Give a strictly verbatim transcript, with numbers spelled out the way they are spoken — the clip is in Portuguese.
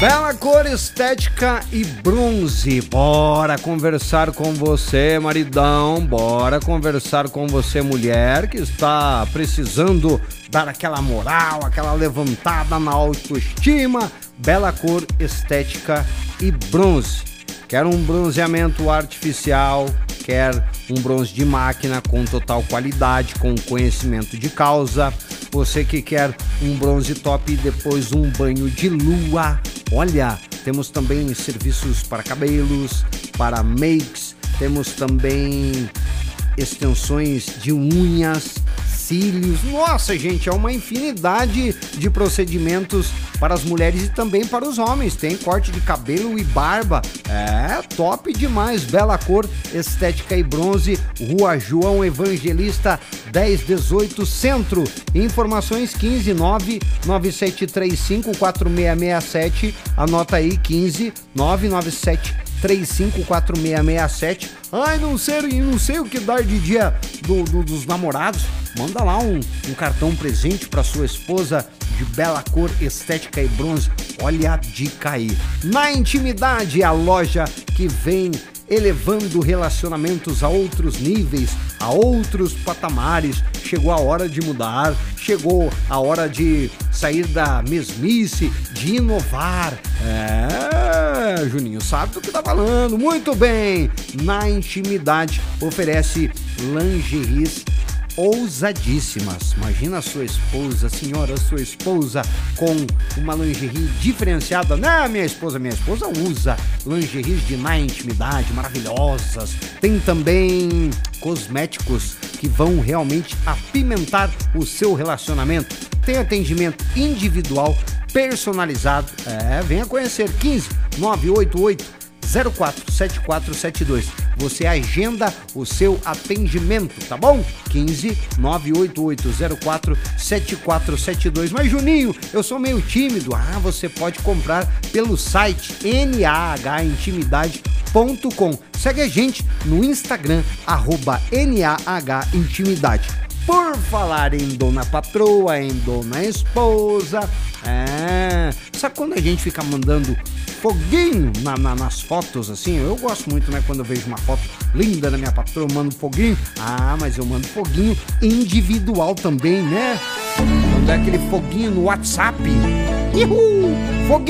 Bela Cor, Estética e Bronze. Bora conversar com você, maridão. Bora conversar com você, mulher, que está precisando dar aquela moral, aquela levantada na autoestima. Bela Cor, Estética e Bronze. Quer um bronzeamento artificial? Quer um bronze de máquina com total qualidade, com conhecimento de causa? Você que quer um bronze top e depois um banho de lua? Olha, temos também serviços para cabelos, para makes, temos também extensões de unhas, cílios. Nossa, gente, é uma infinidade de procedimentos para as mulheres e também para os homens. Tem corte de cabelo e barba. É top demais. Bela Cor, Estética e Bronze, Rua João Evangelista dez dezoito Centro. Informações quinze nove nove sete três cinco quatro seis seis sete. Anota aí, quinze nove nove sete três cinco quatro seis seis sete. Ai, não sei, não sei o que dar de dia do, do, dos namorados. Manda lá um, um cartão presente para sua esposa de Bela Cor, Estética e Bronze. Olha a dica aí. Na Intimidade, a loja que vem elevando relacionamentos a outros níveis, a outros patamares. Chegou a hora de mudar, chegou a hora de sair da mesmice, de inovar. É, Juninho sabe do que tá falando. Muito bem. Na Intimidade oferece lingeries ousadíssimas. Imagina a sua esposa, senhora, sua esposa com uma lingerie diferenciada. Não, minha esposa, minha esposa usa lingeries de Na Intimidade, maravilhosas. Tem também cosméticos que vão realmente apimentar o seu relacionamento. Tem atendimento individual, personalizado. É, venha conhecer. Quinze nove oito oito zero quatro sete quatro sete dois. Você agenda o seu atendimento, tá bom? quinze nove oito oito zero quatro sete quatro sete dois. Mas Juninho, eu sou meio tímido. Ah, você pode comprar pelo site N A H intimidade ponto com. Segue a gente no Instagram, arroba N A H intimidade. Por falar em dona patroa, em dona esposa, é... sabe quando a gente fica mandando foguinho na, na, nas fotos, assim? Eu gosto muito, né? Quando eu vejo uma foto linda da minha patroa, eu mando foguinho. Ah, mas eu mando foguinho individual também, né? Mando aquele foguinho no WhatsApp. Uhul!